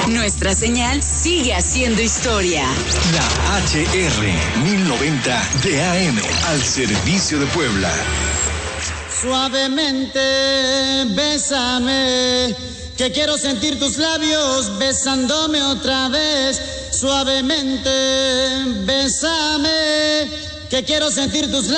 Nuestra señal sigue haciendo historia. La HR 1090 de AM al servicio de Puebla. Suavemente, bésame, que quiero sentir tus labios besándome otra vez. Suavemente, bésame, que quiero sentir tus labios.